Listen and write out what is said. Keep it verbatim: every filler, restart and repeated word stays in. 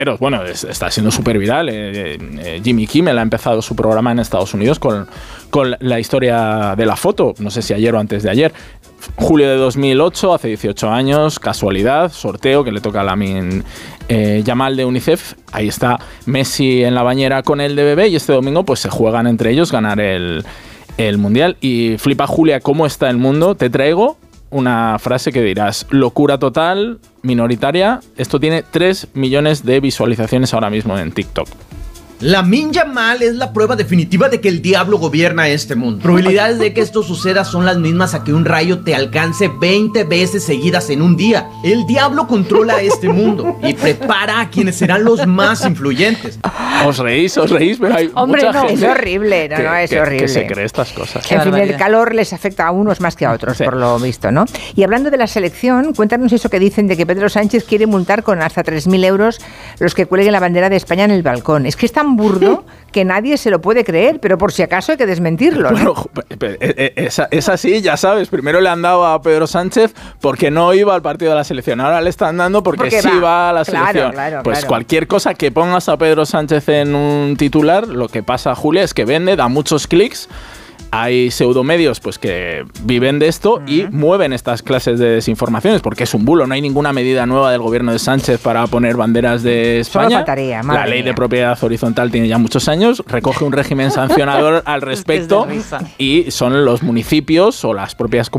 Pero bueno, es, está siendo súper viral. Eh, eh, Jimmy Kimmel ha empezado su programa en Estados Unidos con, con la historia de la foto. No sé si ayer o antes de ayer. Julio de dos mil ocho, hace dieciocho años, casualidad, sorteo que le toca a Lamine eh, Yamal de UNICEF. Ahí está Messi en la bañera con el de bebé y este domingo pues se juegan entre ellos ganar el, el Mundial. Y flipa, Julia, cómo está el mundo. Te traigo una frase que dirás: locura total, minoritaria. Esto tiene tres millones de visualizaciones ahora mismo en TikTok. Lamine Yamal es la prueba definitiva de que el diablo gobierna este mundo. Probabilidades de que esto suceda son las mismas a que un rayo te alcance veinte veces seguidas en un día. El diablo controla este mundo y prepara a quienes serán los más influyentes. Os reís, os reís, pero hay Hombre, mucha no, gente es horrible, no, que, no, es que, horrible. que se cree estas cosas. En fin, el calor les afecta a unos más que a otros, sí, por lo visto, ¿no? Y hablando de la selección, cuéntanos eso que dicen de que Pedro Sánchez quiere multar con hasta tres mil euros los que cuelguen la bandera de España en el balcón. Es que es tan burdo que nadie se lo puede creer, pero por si acaso hay que desmentirlo, ¿no? Bueno, es, es así, ya sabes. Primero le han dado a Pedro Sánchez porque no iba al partido de la selección. Ahora le están dando porque, porque sí va, va a la claro, selección. Claro, pues claro. Cualquier cosa que pongas a Pedro Sánchez en un titular, lo que pasa, Julia, es que vende, da muchos clics. Hay pseudomedios pues, que viven de esto uh-huh. y mueven estas clases de desinformaciones porque es un bulo. No hay ninguna medida nueva del gobierno de Sánchez para poner banderas de España. Solo faltaría, La ley mía. de propiedad horizontal tiene ya muchos años, recoge un régimen sancionador al respecto y son los municipios o las propias comunidades